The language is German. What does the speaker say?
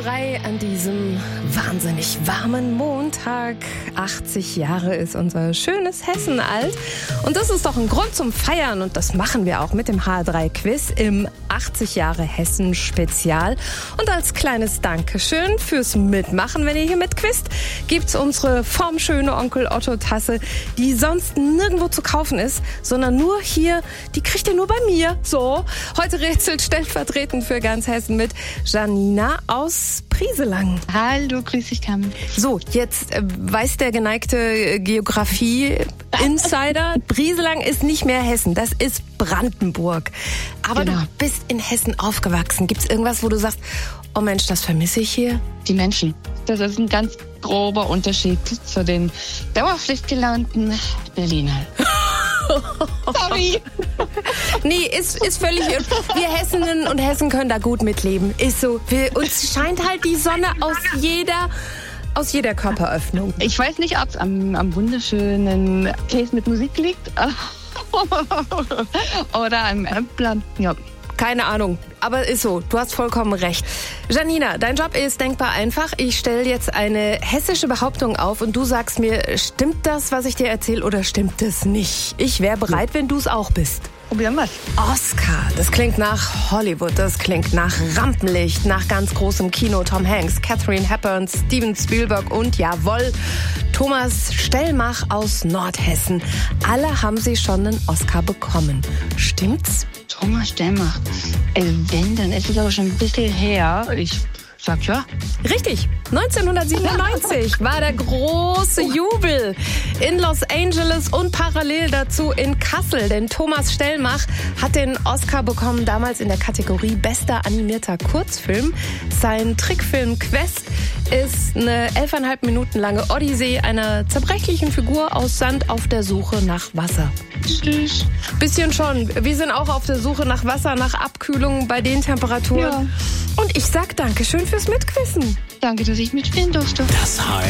H3 an diesem wahnsinnig warmen Montag. 80 Jahre ist unser schönes Hessen alt. Und das ist doch ein Grund zum Feiern. Und das machen wir auch mit dem H3-Quiz im 80 Jahre Hessen-Spezial. Und als kleines Dankeschön fürs Mitmachen, wenn ihr hier mitquizt, gibt's unsere formschöne Onkel-Otto-Tasse, die sonst nirgendwo zu kaufen ist, sondern nur hier. Die kriegt ihr nur bei mir. So, heute rätselt stellvertretend für ganz Hessen mit Janina aus Brieselang. Hallo, grüß dich, Carmen. So, jetzt weiß der geneigte Geografie-Insider, Brieselang ist nicht mehr Hessen, das ist Brandenburg. Aber genau. Du bist in Hessen aufgewachsen. Gibt's irgendwas, wo du sagst, oh Mensch, das vermisse ich hier? Die Menschen. Das ist ein ganz grober Unterschied zu den dauerschlecht gelaunten Berlinern. Sorry. Nee, ist völlig... Wir Hessinnen und Hessen können da gut mitleben. Ist so. Uns scheint halt die Sonne aus jeder Körperöffnung. Ich weiß nicht, ob es am wunderschönen Case mit Musik liegt oder am Plan. Ja. Keine Ahnung, aber ist so. Du hast vollkommen recht. Janina, dein Job ist denkbar einfach. Ich stelle jetzt eine hessische Behauptung auf und du sagst mir, stimmt das, was ich dir erzähle, oder stimmt es nicht? Ich wäre bereit, wenn du es auch bist. Probieren wir's. Oscar, das klingt nach Hollywood, das klingt nach Rampenlicht, nach ganz großem Kino. Tom Hanks, Katharine Hepburn, Steven Spielberg und jawohl, Thomas Stellmach aus Nordhessen. Alle haben sie schon einen Oscar bekommen. Stimmt's? Thomas Stellmach. Wenn, dann ist es aber schon ein bisschen her. Ich sag ja. Richtig. 1997 war der große Jubel in Los Angeles und parallel dazu in Kassel. Denn Thomas Stellmach hat den Oscar bekommen, damals in der Kategorie Bester animierter Kurzfilm. Sein Trickfilm Quest ist eine 11,5 Minuten lange Odyssee einer zerbrechlichen Figur aus Sand auf der Suche nach Wasser. Süß. Bisschen schon. Wir sind auch auf der Suche nach Wasser, nach Abkühlung bei den Temperaturen. Ja. Und ich sag Dankeschön fürs Mitquissen. Danke, dass ich mitspielen durfte. Das